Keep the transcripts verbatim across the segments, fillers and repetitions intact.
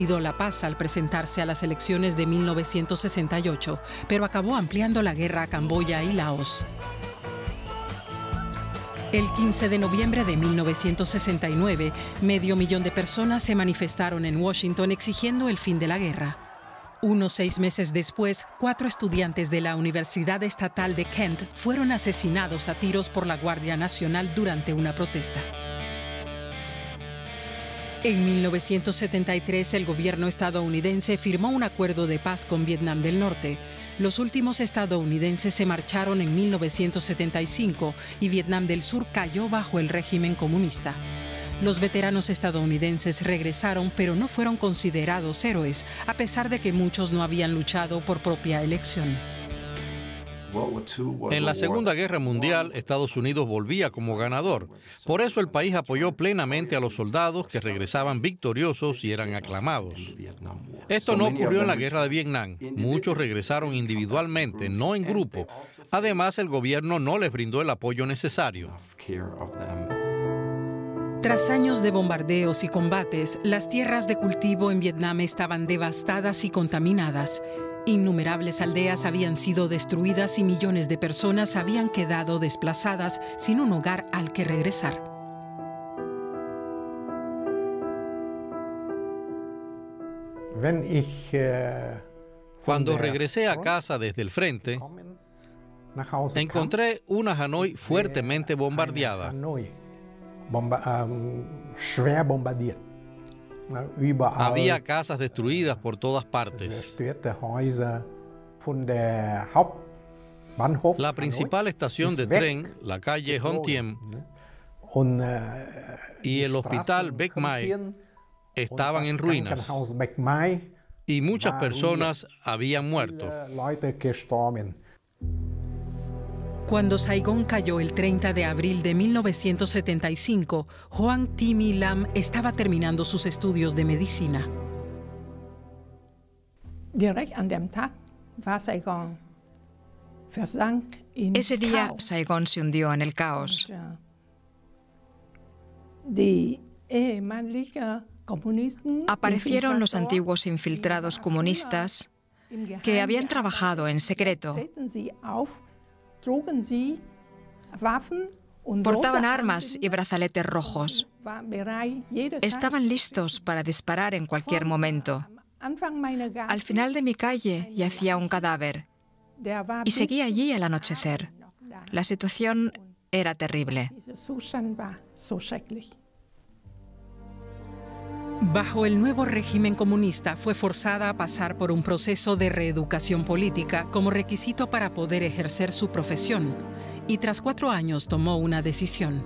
la paz al presentarse a las elecciones de mil novecientos sesenta y ocho, pero acabó ampliando la guerra a Camboya y Laos. El quince de noviembre de mil novecientos sesenta y nueve, medio millón de personas se manifestaron en Washington exigiendo el fin de la guerra. Unos seis meses después, cuatro estudiantes de la Universidad Estatal de Kent fueron asesinados a tiros por la Guardia Nacional durante una protesta. En mil novecientos setenta y tres, el gobierno estadounidense firmó un acuerdo de paz con Vietnam del Norte. Los últimos estadounidenses se marcharon en mil novecientos setenta y cinco y Vietnam del Sur cayó bajo el régimen comunista. Los veteranos estadounidenses regresaron, pero no fueron considerados héroes, a pesar de que muchos no habían luchado por propia elección. En la Segunda Guerra Mundial, Estados Unidos volvía como ganador. Por eso el país apoyó plenamente a los soldados que regresaban victoriosos y eran aclamados. Esto no ocurrió en la Guerra de Vietnam. Muchos regresaron individualmente, no en grupo. Además, el gobierno no les brindó el apoyo necesario. Tras años de bombardeos y combates, las tierras de cultivo en Vietnam estaban devastadas y contaminadas. Innumerables aldeas habían sido destruidas y millones de personas habían quedado desplazadas sin un hogar al que regresar. Cuando regresé a casa desde el frente, encontré una Hanoi fuertemente bombardeada. Había casas destruidas por todas partes. La principal estación de tren, la calle Hon Thiem, y el hospital Bech Mai estaban en ruinas y muchas personas habían muerto. Cuando Saigón cayó el treinta de abril de mil novecientos setenta y cinco, Hoang Thi My Lam estaba terminando sus estudios de medicina. Ese día, Saigón se hundió en el caos. Aparecieron los antiguos infiltrados comunistas que habían trabajado en secreto. Portaban armas y brazaletes rojos. Estaban listos para disparar en cualquier momento. Al final de mi calle yacía un cadáver y seguía allí al anochecer. La situación era terrible. Bajo el nuevo régimen comunista, fue forzada a pasar por un proceso de reeducación política como requisito para poder ejercer su profesión. Y tras cuatro años tomó una decisión.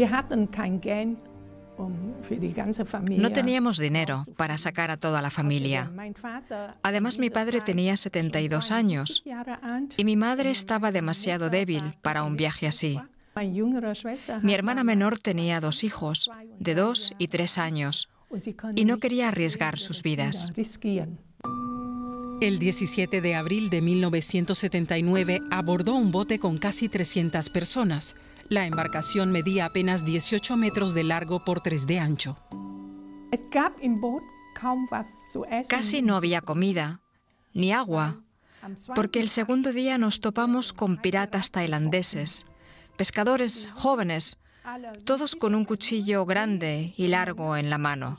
No teníamos dinero para sacar a toda la familia. Además, mi padre tenía setenta y dos años y mi madre estaba demasiado débil para un viaje así. Mi hermana menor tenía dos hijos, de dos y tres años. Y no quería arriesgar sus vidas. El diecisiete de abril de mil novecientos setenta y nueve abordó un bote con casi trescientas personas. La embarcación medía apenas dieciocho metros de largo por tres de ancho. Casi no había comida, ni agua, porque el segundo día nos topamos con piratas tailandeses, pescadores jóvenes, todos con un cuchillo grande y largo en la mano.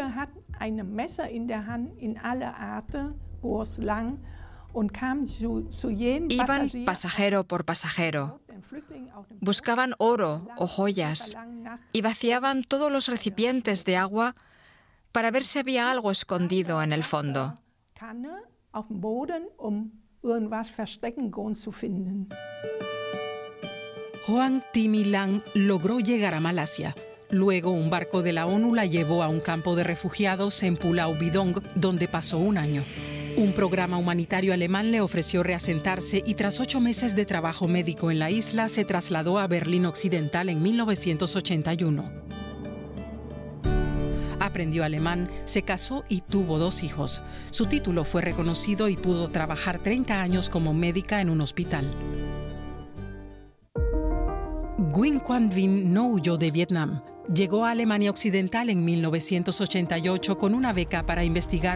Iban pasajero por pasajero. Buscaban oro o joyas y vaciaban todos los recipientes de agua para ver si había algo escondido en el fondo. Hoang Thi My Lam logró llegar a Malasia. Luego, un barco de la ONU la llevó a un campo de refugiados en Pulau Bidong, donde pasó un año. Un programa humanitario alemán le ofreció reasentarse y tras ocho meses de trabajo médico en la isla, se trasladó a Berlín Occidental en mil novecientos ochenta y uno. Aprendió alemán, se casó y tuvo dos hijos. Su título fue reconocido y pudo trabajar treinta años como médica en un hospital. Nguyen Quan Vinh no huyó de Vietnam. Llegó a Alemania Occidental en mil novecientos ochenta y ocho con una beca para investigar